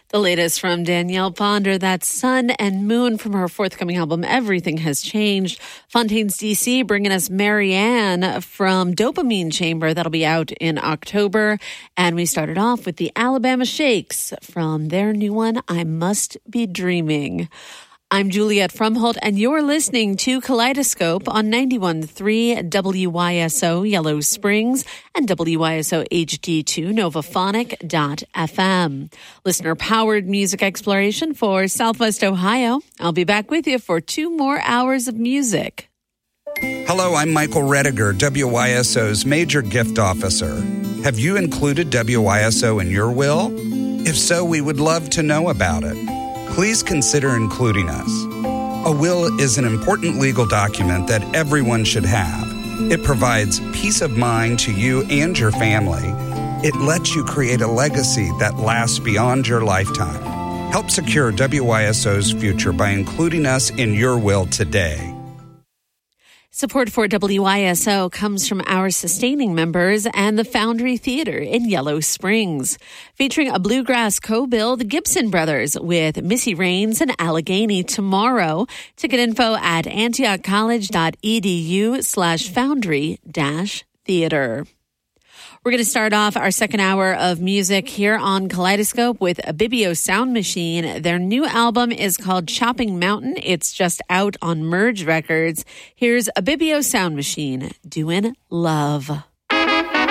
The latest from Danielle Ponder, that's Sun and Moon from her forthcoming album, Everything Has Changed. Fontaines DC bringing us Marianne from Dopamine Chamber. That'll be out in October. And we started off with the Alabama Shakes from their new one, I Must Be Dreaming. I'm Juliet Frumholt, and you're listening to Kaleidoscope on 91.3 WYSO Yellow Springs and WYSO HD2 Novaphonic.fm. Listener-powered music exploration for Southwest Ohio. I'll be back with you for 2 more hours of music. Hello, I'm Michael Rediger, WYSO's Major Gift Officer. Have you included WYSO in your will? If so, we would love to know about it. Please consider including us. A will is an important legal document that everyone should have. It provides peace of mind to you and your family. It lets you create a legacy that lasts beyond your lifetime. Help secure WYSO's future by including us in your will today. Support for WYSO comes from our sustaining members and the Foundry Theater in Yellow Springs. Featuring a bluegrass co-bill, the Gibson Brothers with Missy Raines and Allegheny tomorrow. Ticket info at antiochcollege.edu/foundry-theater. We're going to start off our second hour of music here on Kaleidoscope with Abibio Sound Machine. Their new album is called Chopping Mountain. It's just out on Merge Records. Here's Abibio Sound Machine, Doing Love.